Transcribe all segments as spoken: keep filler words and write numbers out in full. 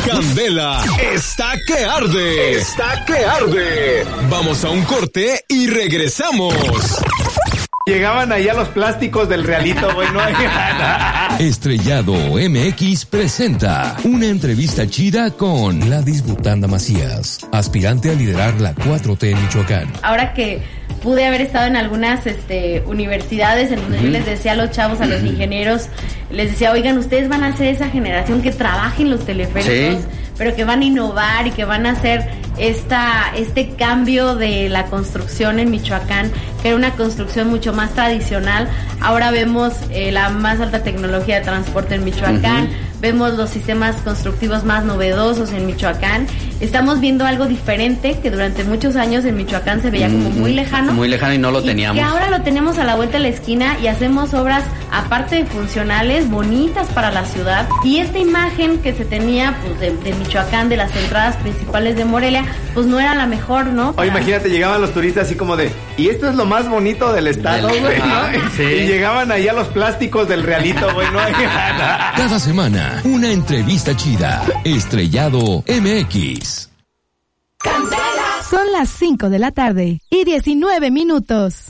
Candela está que arde. Está que arde. Vamos a un corte y regresamos. Llegaban allá los plásticos del realito, güey, no hay nada. Estrellado M X presenta una entrevista chida con Gladys Butanda Macías, aspirante a liderar la cuatro T en Michoacán. Ahora que pude haber estado en algunas este, universidades en donde uh-huh. yo les decía a los chavos, a los uh-huh. ingenieros, les decía, oigan, ustedes van a ser esa generación que trabaje en los teleféricos, sí. pero que van a innovar y que van a hacer esta este cambio de la construcción en Michoacán, que era una construcción mucho más tradicional. Ahora vemos eh, la más alta tecnología de transporte en Michoacán, uh-huh. vemos los sistemas constructivos más novedosos en Michoacán. Estamos viendo algo diferente que durante muchos años en Michoacán se veía como muy lejano. Muy lejano y no lo y teníamos. Que ahora lo tenemos a la vuelta de la esquina y hacemos obras, aparte de funcionales, bonitas para la ciudad. Y esta imagen que se tenía pues de, de Michoacán, de las entradas principales de Morelia, pues no era la mejor, ¿no? Para... Oye, imagínate, llegaban los turistas así como de, y esto es lo más bonito del estado, güey, ¿no? Sí. Y llegaban allá los plásticos del realito, güey, no hay nada. Cada semana, una entrevista chida. Estrellado M X. Son las cinco de la tarde y diecinueve minutos.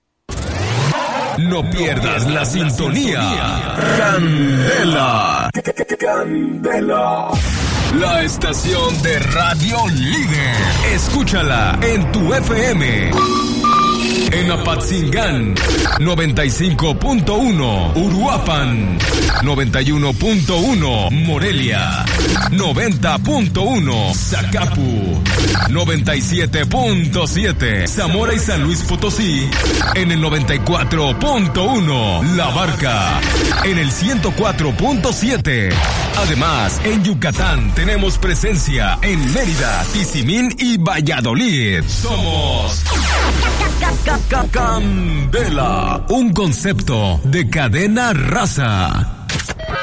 No pierdas la sintonía. Candela. Candela. La estación de radio líder. Escúchala en tu F M. En Apatzingán, noventa y cinco punto uno, Uruapan, noventa y uno punto uno, Morelia, noventa punto uno, Zacapu, noventa y siete punto siete, Zamora y San Luis Potosí, en el noventa y cuatro punto uno, La Barca, en el ciento cuatro punto siete. Además, en Yucatán tenemos presencia en Mérida, Tizimín y Valladolid. Somos Candela, un concepto de cadena raza.